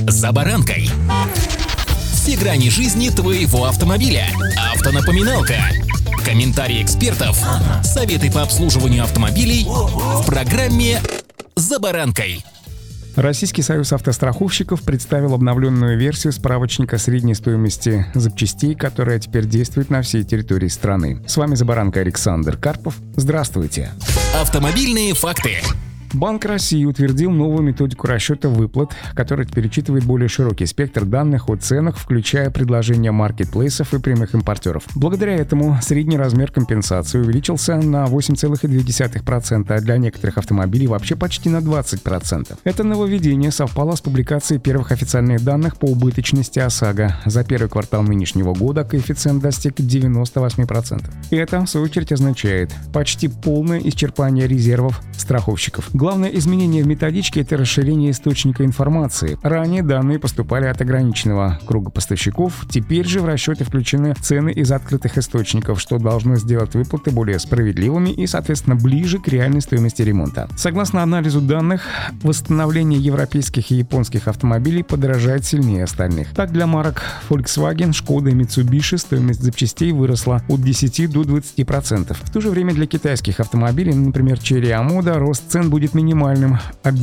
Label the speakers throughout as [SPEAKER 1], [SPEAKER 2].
[SPEAKER 1] За баранкой. Все грани жизни твоего автомобиля. Автонапоминалка. Комментарии экспертов. Советы по обслуживанию автомобилей в программе «За баранкой».
[SPEAKER 2] Российский союз автостраховщиков представил обновленную версию справочника средней стоимости запчастей, которая теперь действует на всей территории страны. С вами «За баранкой» Александр Карпов. Здравствуйте.
[SPEAKER 1] Автомобильные факты.
[SPEAKER 2] Банк России утвердил новую методику расчета выплат, которая перечитывает более широкий спектр данных о ценах, включая предложения маркетплейсов и прямых импортеров. Благодаря этому средний размер компенсации увеличился на 8,2%, а для некоторых автомобилей вообще почти на 20%. Это нововведение совпало с публикацией первых официальных данных по убыточности ОСАГО. За первый квартал нынешнего года коэффициент достиг 98%. Это, в свою очередь, означает почти полное исчерпание резервов страховщиков. Главное изменение в методичке – это расширение источника информации. Ранее данные поступали от ограниченного круга поставщиков, теперь же в расчеты включены цены из открытых источников, что должно сделать выплаты более справедливыми и, соответственно, ближе к реальной стоимости ремонта. Согласно анализу данных, восстановление европейских и японских автомобилей подорожает сильнее остальных. Так, для марок Volkswagen, Skoda и Mitsubishi стоимость запчастей выросла от 10 до 20%. В то же время для китайских автомобилей, например, Chery и Amoda, рост цен будет минимальным – от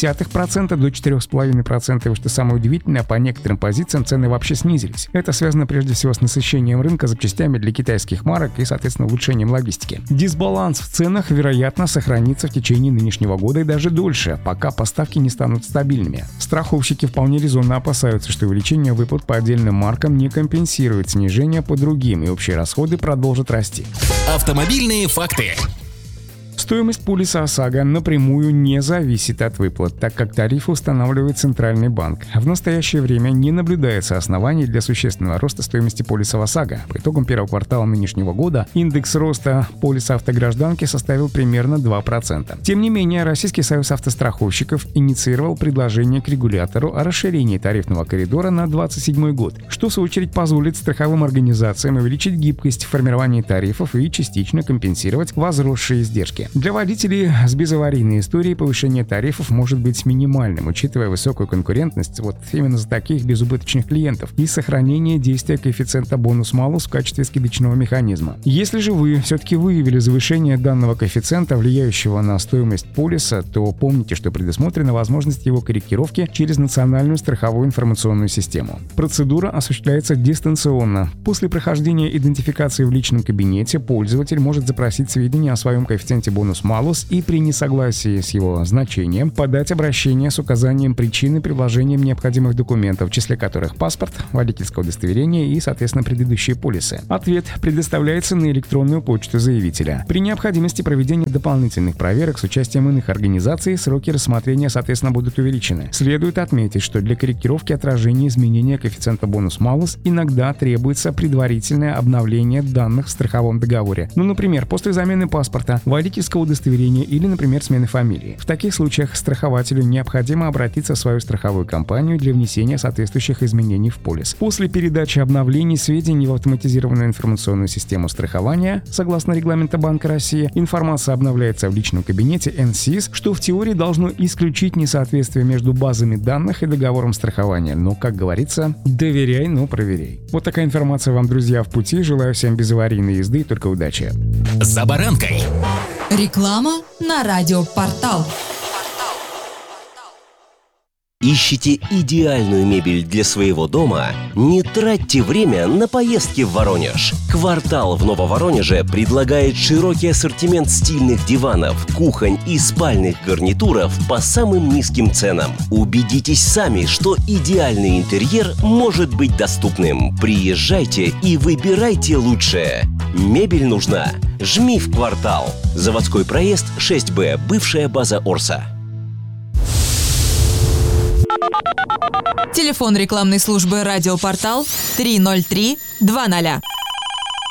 [SPEAKER 2] 0,9% до 4,5%. И что самое удивительное, по некоторым позициям цены вообще снизились. Это связано прежде всего с насыщением рынка запчастями для китайских марок и, соответственно, улучшением логистики. Дисбаланс в ценах, вероятно, сохранится в течение нынешнего года и даже дольше, пока поставки не станут стабильными. Страховщики вполне резонно опасаются, что увеличение выплат по отдельным маркам не компенсирует снижение по другим, и общие расходы продолжат расти.
[SPEAKER 1] Автомобильные факты.
[SPEAKER 2] Стоимость полиса ОСАГО напрямую не зависит от выплат, так как тарифы устанавливает Центральный банк. В настоящее время не наблюдается оснований для существенного роста стоимости полиса ОСАГО. По итогам первого квартала нынешнего года индекс роста полиса автогражданки составил примерно 2%. Тем не менее, Российский союз автостраховщиков инициировал предложение к регулятору о расширении тарифного коридора на 2027 год, что в свою очередь позволит страховым организациям увеличить гибкость в формировании тарифов и частично компенсировать возросшие издержки. Для водителей с безаварийной историей повышение тарифов может быть минимальным, учитывая высокую конкурентность вот именно за таких безубыточных клиентов и сохранение действия коэффициента бонус-малус в качестве скидочного механизма. Если же вы все-таки выявили завышение данного коэффициента, влияющего на стоимость полиса, то помните, что предусмотрена возможность его корректировки через национальную страховую информационную систему. Процедура осуществляется дистанционно. После прохождения идентификации в личном кабинете пользователь может запросить сведения о своем коэффициенте бонус-малус и при несогласии с его значением подать обращение с указанием причины приложением необходимых документов, в числе которых паспорт, водительское удостоверение и, соответственно, предыдущие полисы. Ответ предоставляется на электронную почту заявителя. При необходимости проведения дополнительных проверок с участием иных организаций сроки рассмотрения, соответственно, будут увеличены. Следует отметить, что для корректировки отражения изменения коэффициента бонус-малус иногда требуется предварительное обновление данных в страховом договоре. Например, после замены паспорта, водительского удостоверения или, например, смены фамилии. В таких случаях страхователю необходимо обратиться в свою страховую компанию для внесения соответствующих изменений в полис. После передачи обновлений сведений в автоматизированную информационную систему страхования, согласно регламенту Банка России, информация обновляется в личном кабинете НСИС, что в теории должно исключить несоответствие между базами данных и договором страхования. Но, как говорится, доверяй, но проверяй. Вот такая информация вам, друзья, в пути. Желаю всем безаварийной езды и только удачи.
[SPEAKER 1] За баранкой.
[SPEAKER 3] Реклама на радиопортал.
[SPEAKER 4] Ищите идеальную мебель для своего дома? Не тратьте время на поездки в Воронеж. «Квартал» в Нововоронеже предлагает широкий ассортимент стильных диванов, кухонь и спальных гарнитуров по самым низким ценам. Убедитесь сами, что идеальный интерьер может быть доступным. Приезжайте и выбирайте лучшее. Мебель нужна? Жми в «Квартал». Заводской проезд 6Б, бывшая база Орса.
[SPEAKER 3] Телефон рекламной службы «Радиопортал» 303 20.